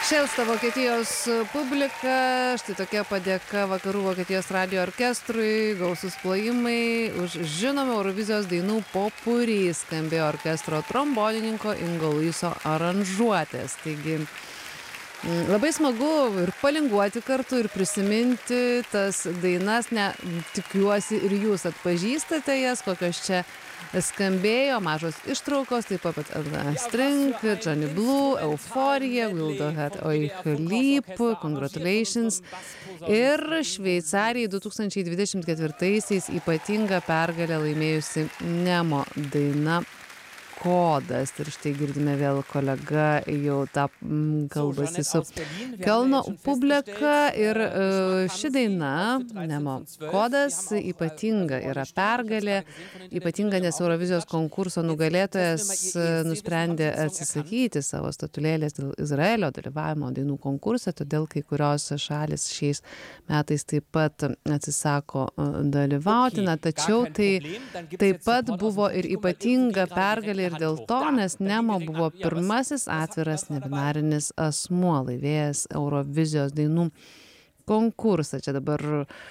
Šėlsta Vokietijos publika, štai tokia padėka Vakarų Vokietijos radijo orkestrui, gausus plojimai už žinomą Eurovizijos dainų popurį skambėjo orkestro trombonininko Ingo Luiso aranžuotės. Taigi labai smagu ir palinguoti kartu ir prisiminti tas dainas, tikiuosi ir jūs atpažįstate jas, kokios čia skambėjo, mažos ištraukos, taip pat Anna String, Johnny Blue, Euphorija, Wilderhead Euch Lieb, Congratulations ir Šveicarijai 2024-aisiais ypatingą pergalę laimėjusi Nemo daina Kodas. Ir štai girdime vėl kolega jau tą kalbasi su Kelno publika ir ši daina Nemo Kodas ypatinga yra pergalė, ypatinga, nes Eurovizijos konkurso nugalėtojas nusprendė atsisakyti savo statulėlės dėl Izraelio dalyvavimo dainų konkurse, todėl kai kurios šalis šiais metais taip pat atsisako dalyvauti, tačiau tai taip pat buvo ir ypatinga pergalė ir dėl to, nes Nemo buvo pirmasis atviras nebinarinis asmuo laimėjęs Eurovizijos dainų konkursą. Čia dabar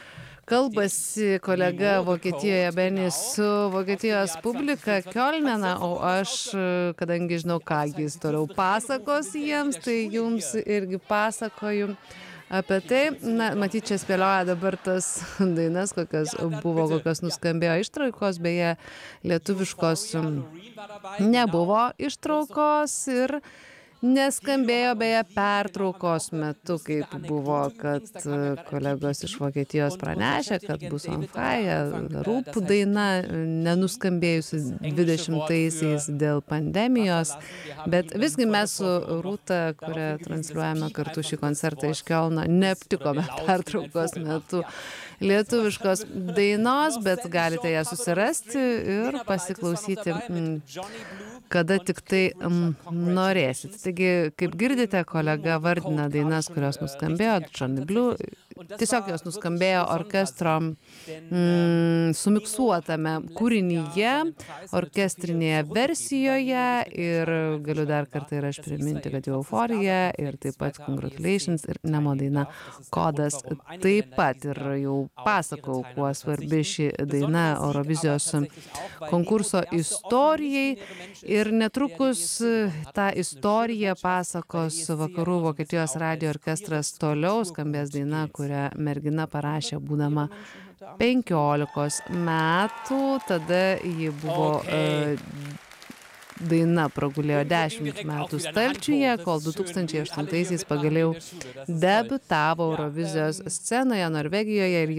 kalbasi kolega Vokietijoje Beni su Vokietijos publika Kiolne, o aš, kadangi žinau, ką jis toliau pasakos jiems, tai jums irgi pasakoju apie tai. Matyt, čia spėlioja dabar tas dainas, kokios nuskambėjo ištraukos, beje, lietuviškos nebuvo ištraukos ir neskambėjo beje pertraukos metu, kaip buvo, kad kolegos iš Vokietijos pranešė, kad bus On Fire, Rūp daina nenuskambėjusi 20-aisiais dėl pandemijos, bet visgi mes su Rūta, kurią transliuojame kartu šį koncertą iš Kiolno, neaptikome pertraukos metu lietuviškos dainos, bet galite ją susirasti ir pasiklausyti, kada tik tai norėsit. Taigi, kaip girdite, kolega vardina dainas, kurios nuskambėjo, Johnny Blue, tiesiog jos nuskambėjo orkestro sumiksuotame kūrinyje, orkestrinėje versijoje ir galiu dar kartą ir aš priminti, kad jau Euphorija ir taip pat Congratulations ir Nemo daina Kodas taip pat ir jau pasakau, kuo svarbi ši daina Eurovizijos konkurso istorijai ir netrukus tą istoriją pasakos Vakarų Vokietijos radijo orkestras toliau, skambės daina, kurią mergina parašė būdama 15 metų, tada ji buvo daina pragulėjo 10 metų stalčiuje, kol 2008-aisiais pagaliau debiutavo Eurovizijos scenoje Norvegijoje ir